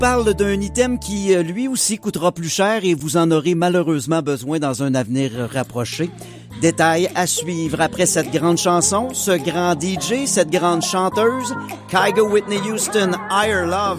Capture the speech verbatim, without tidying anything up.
parle d'un item qui, lui aussi, coûtera plus cher et vous en aurez malheureusement besoin dans un avenir rapproché. Détail à suivre après cette grande chanson, ce grand D J, cette grande chanteuse, Kygo Whitney Houston, Higher Love.